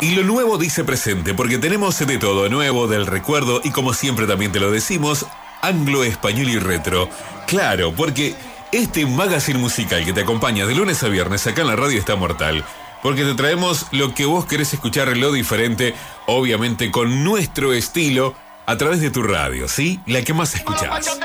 Y lo nuevo dice presente, porque tenemos de todo, nuevo, del recuerdo, y como siempre también te lo decimos, anglo, español y retro. Claro, porque este magazine musical que te acompaña de lunes a viernes acá en la radio está mortal. Porque te traemos lo que vos querés escuchar, lo diferente, obviamente con nuestro estilo, a través de tu radio, ¿sí? La que más escuchás.